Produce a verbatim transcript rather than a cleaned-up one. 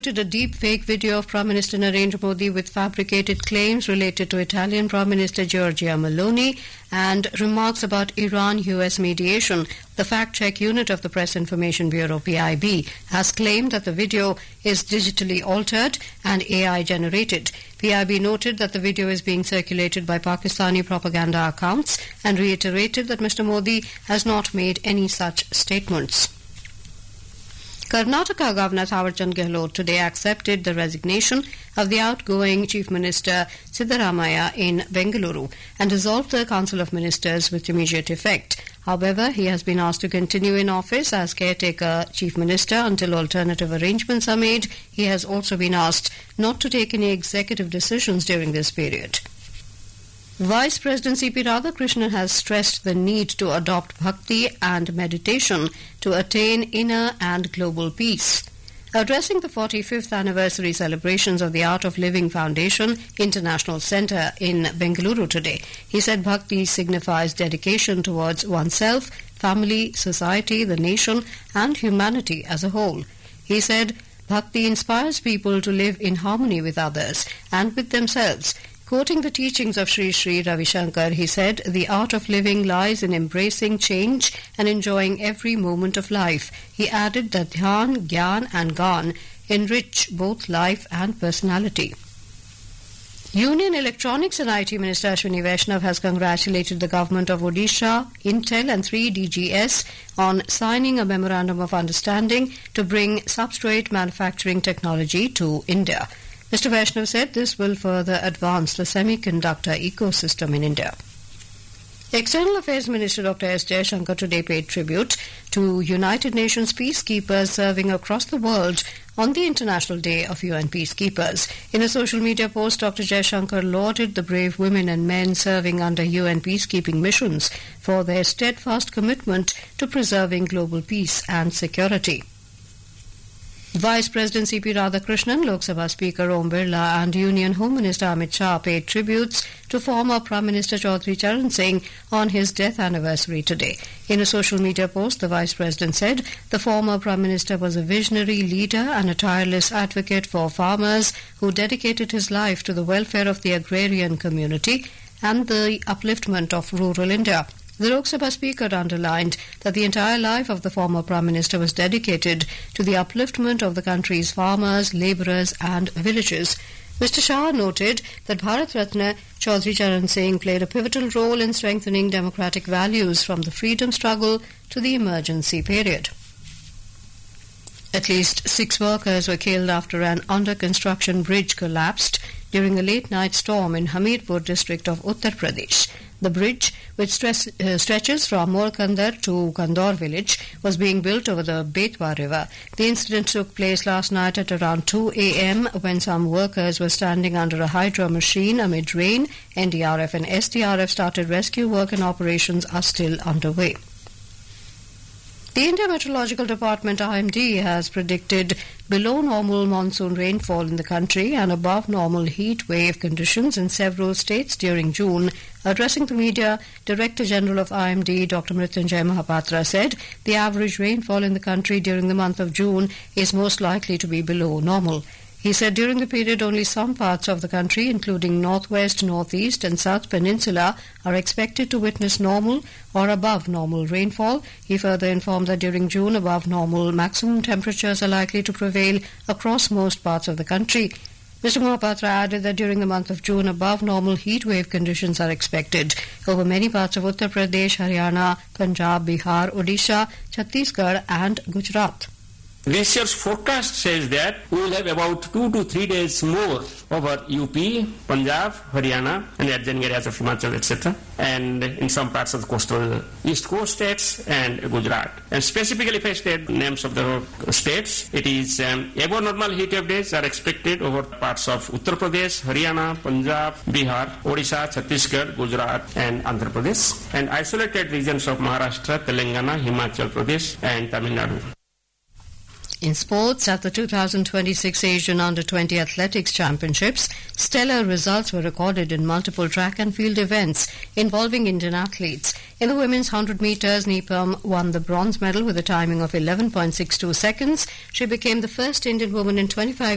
posted a deep-fake video of Prime Minister Narendra Modi with fabricated claims related to Italian Prime Minister Giorgia Meloni and remarks about Iran-U S mediation. The fact-check unit of the Press Information Bureau, P I B, has claimed that the video is digitally altered and A I-generated. P I B noted that the video is being circulated by Pakistani propaganda accounts and reiterated that Mister Modi has not made any such statements. Karnataka Governor Thawarchand Gehlot today accepted the resignation of the outgoing Chief Minister Siddaramaiah in Bengaluru and dissolved the Council of Ministers with immediate effect. However, he has been asked to continue in office as caretaker Chief Minister until alternative arrangements are made. He has also been asked not to take any executive decisions during this period. Vice President C P Radhakrishnan has stressed the need to adopt bhakti and meditation to attain inner and global peace. Addressing the forty-fifth anniversary celebrations of the Art of Living Foundation International Centre in Bengaluru today, he said bhakti signifies dedication towards oneself, family, society, the nation and humanity as a whole. He said bhakti inspires people to live in harmony with others and with themselves. Quoting the teachings of Sri Sri Ravi Shankar, he said, "The art of living lies in embracing change and enjoying every moment of life." He added that Dhyan, Gyan and Gan enrich both life and personality. Union Electronics and I T Minister Ashwini Vaishnav has congratulated the government of Odisha, Intel and three D G S on signing a memorandum of understanding to bring substrate manufacturing technology to India. Mister Vaishnav said this will further advance the semiconductor ecosystem in India. External Affairs Minister Doctor S. Jaishankar today paid tribute to United Nations peacekeepers serving across the world on the International Day of U N Peacekeepers. In a social media post, Doctor Jaishankar lauded the brave women and men serving under U N peacekeeping missions for their steadfast commitment to preserving global peace and security. Vice President C P Radhakrishnan, Lok Sabha Speaker Om Birla and Union Home Minister Amit Shah paid tributes to former Prime Minister Chaudhry Charan Singh on his death anniversary today. In a social media post, the Vice President said the former Prime Minister was a visionary leader and a tireless advocate for farmers who dedicated his life to the welfare of the agrarian community and the upliftment of rural India. The Lok Sabha Speaker underlined that the entire life of the former Prime Minister was dedicated to the upliftment of the country's farmers, labourers and villagers. Mister Shah noted that Bharat Ratna Chaudhry Charan Singh played a pivotal role in strengthening democratic values from the freedom struggle to the emergency period. At least six workers were killed after an under-construction bridge collapsed during a late-night storm in Hamirpur district of Uttar Pradesh. The bridge, which stress, uh, stretches from Molkandar to Kandor village, was being built over the Betwa river. The incident took place last night at around two a.m. when some workers were standing under a hydro machine amid rain. N D R F and S D R F started rescue work and operations are still underway. The India Meteorological Department I M D has predicted below normal monsoon rainfall in the country and above normal heat wave conditions in several states during June. Addressing the media, Director General of I M D Doctor Mrityunjay Mahapatra said the average rainfall in the country during the month of June is most likely to be below normal. He said during the period only some parts of the country, including northwest, northeast and south peninsula, are expected to witness normal or above normal rainfall. He further informed that during June, above normal maximum temperatures are likely to prevail across most parts of the country. Mister Mohapatra added that during the month of June, above normal heat wave conditions are expected over many parts of Uttar Pradesh, Haryana, Punjab, Bihar, Odisha, Chhattisgarh and Gujarat. This year's forecast says that we will have about two to three days more over U P, Punjab, Haryana and the adjoining areas of Himachal, et cetera, and in some parts of the coastal east coast states and Gujarat. And specifically, if I state names of the states, it is um, above normal heat wave days are expected over parts of Uttar Pradesh, Haryana, Punjab, Bihar, Odisha, Chhattisgarh, Gujarat and Andhra Pradesh, and isolated regions of Maharashtra, Telangana, Himachal Pradesh and Tamil Nadu. In sports, at the two thousand twenty-six Asian Under twenty Athletics Championships, stellar results were recorded in multiple track and field events involving Indian athletes. In the women's one hundred metres, Neepam won the bronze medal with a timing of eleven point six two seconds. She became the first Indian woman in twenty-five